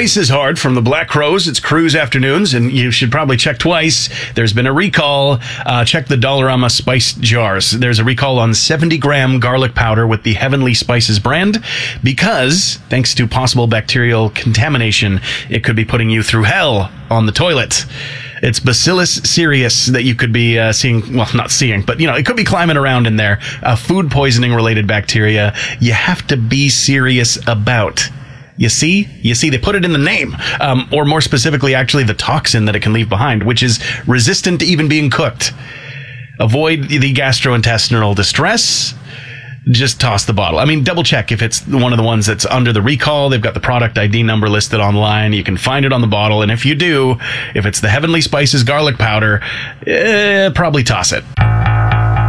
Twice as hard from the Black Crows. It's cruise afternoons, and you should probably check twice. There's been a recall. Check the Dollarama spice jars. There's a recall on 70-gram garlic powder with the Heavenly Spices brand because, thanks to possible bacterial contamination, it could be putting you through hell on the toilet. It's Bacillus cereus that you could be seeing, well, not seeing, but, it could be climbing around in there. Food poisoning-related bacteria you have to be serious about. You see, they put it in the name, or more specifically, actually, the toxin that it can leave behind, which is resistant to even being cooked. Avoid the gastrointestinal distress. Just toss the bottle. I mean, double check if it's one of the ones that's under the recall. They've got the product ID number listed online. You can find it on the bottle. And if you do, if it's the Heavenly Spices garlic powder, probably toss it.